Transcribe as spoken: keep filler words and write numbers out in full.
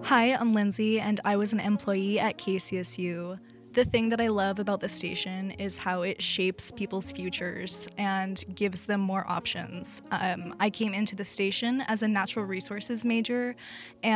Hi, I'm Lindsay, and I was an employee at K C S U. The thing that I love about the station is how it shapes people's futures and gives them more options. Um, I came into the station as a natural resources major, and